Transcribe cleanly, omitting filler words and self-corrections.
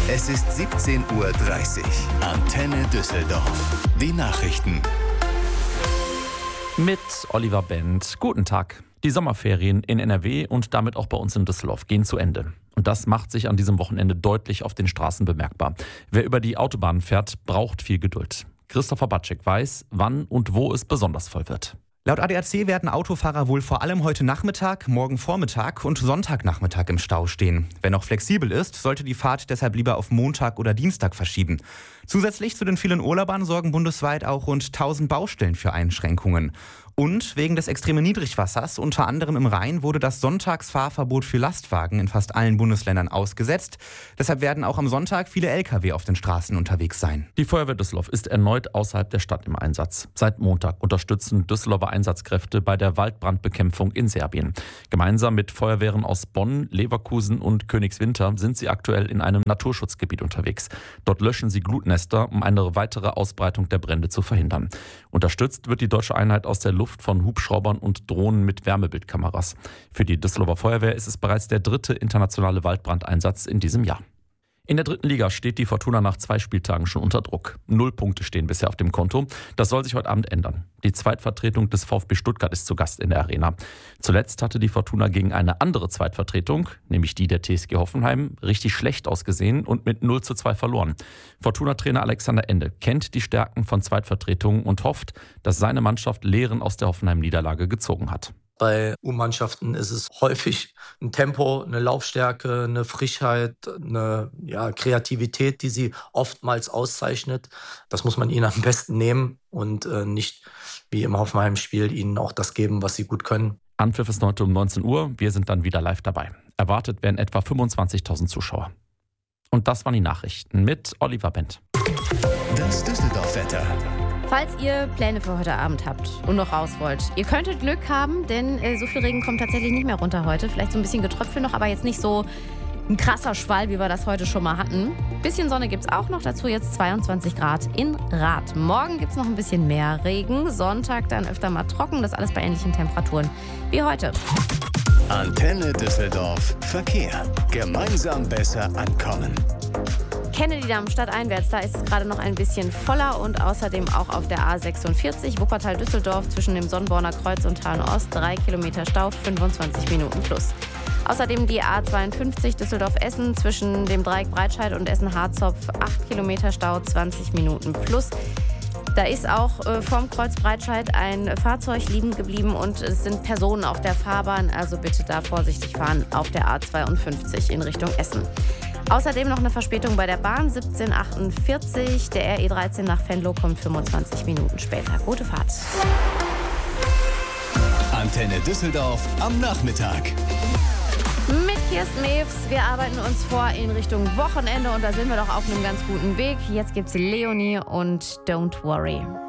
Es ist 17:30 Uhr. Antenne Düsseldorf. Die Nachrichten. Mit Oliver Bent. Guten Tag. Die Sommerferien in NRW und damit auch bei uns in Düsseldorf gehen zu Ende. Und das macht sich an diesem Wochenende deutlich auf den Straßen bemerkbar. Wer über die Autobahn fährt, braucht viel Geduld. Christopher Batschek weiß, wann und wo es besonders voll wird. Laut ADAC werden Autofahrer wohl vor allem heute Nachmittag, morgen Vormittag und Sonntagnachmittag im Stau stehen. Wer noch flexibel ist, sollte die Fahrt deshalb lieber auf Montag oder Dienstag verschieben. Zusätzlich zu den vielen Urlaubern sorgen bundesweit auch rund 1000 Baustellen für Einschränkungen. Und wegen des extremen Niedrigwassers, unter anderem im Rhein, wurde das Sonntagsfahrverbot für Lastwagen in fast allen Bundesländern ausgesetzt. Deshalb werden auch am Sonntag viele Lkw auf den Straßen unterwegs sein. Die Feuerwehr Düsseldorf ist erneut außerhalb der Stadt im Einsatz. Seit Montag unterstützen Düsseldorfer Einsatzkräfte bei der Waldbrandbekämpfung in Serbien. Gemeinsam mit Feuerwehren aus Bonn, Leverkusen und Königswinter sind sie aktuell in einem Naturschutzgebiet unterwegs. Dort löschen sie Glutnester, um eine weitere Ausbreitung der Brände zu verhindern. Unterstützt wird die deutsche Einheit aus der Luft von Hubschraubern und Drohnen mit Wärmebildkameras. Für die Düsseldorfer Feuerwehr ist es bereits der 3. internationale Waldbrandeinsatz in diesem Jahr. In der 3. Liga steht die Fortuna nach 2 Spieltagen schon unter Druck. 0 Punkte stehen bisher auf dem Konto. Das soll sich heute Abend ändern. Die Zweitvertretung des VfB Stuttgart ist zu Gast in der Arena. Zuletzt hatte die Fortuna gegen eine andere Zweitvertretung, nämlich die der TSG Hoffenheim, richtig schlecht ausgesehen und mit 0:2 verloren. Fortuna-Trainer Alexander Ende kennt die Stärken von Zweitvertretungen und hofft, dass seine Mannschaft Lehren aus der Hoffenheim-Niederlage gezogen hat. Bei U-Mannschaften ist es häufig ein Tempo, eine Laufstärke, eine Frischheit, eine Kreativität, die sie oftmals auszeichnet. Das muss man ihnen am besten nehmen und nicht wie im Hoffenheim-Spiel ihnen auch das geben, was sie gut können. Anpfiff ist heute um 19 Uhr. Wir sind dann wieder live dabei. Erwartet werden etwa 25.000 Zuschauer. Und das waren die Nachrichten mit Oliver Bent. Das Düsseldorf-Wetter. Falls ihr Pläne für heute Abend habt und noch raus wollt, ihr könntet Glück haben, denn so viel Regen kommt tatsächlich nicht mehr runter heute. Vielleicht so ein bisschen Getröpfel noch, aber jetzt nicht so ein krasser Schwall, wie wir das heute schon mal hatten. Bisschen Sonne gibt's auch noch, dazu jetzt 22 Grad in Rath. Morgen gibt's noch ein bisschen mehr Regen, Sonntag dann öfter mal trocken, das alles bei ähnlichen Temperaturen wie heute. Antenne Düsseldorf Verkehr. Gemeinsam besser ankommen. Kennedy-Damm stadteinwärts, da ist es gerade noch ein bisschen voller und außerdem auch auf der A46 Wuppertal-Düsseldorf zwischen dem Sonnborner Kreuz und Tarn-Ost 3 Kilometer Stau, 25 Minuten plus. Außerdem die A52 Düsseldorf-Essen zwischen dem Dreieck Breitscheid und Essen-Harzopf 8 Kilometer Stau, 20 Minuten plus. Da ist auch vorm Kreuz Breitscheid ein Fahrzeug liegen geblieben und es sind Personen auf der Fahrbahn, also bitte da vorsichtig fahren auf der A52 in Richtung Essen. Außerdem noch eine Verspätung bei der Bahn 1748. Der RE13 nach Venlo kommt 25 Minuten später. Gute Fahrt. Antenne Düsseldorf am Nachmittag. Mit Kirsten Mewes. Wir arbeiten uns vor in Richtung Wochenende und da sind wir doch auf einem ganz guten Weg. Jetzt gibt's Leonie und Don't Worry.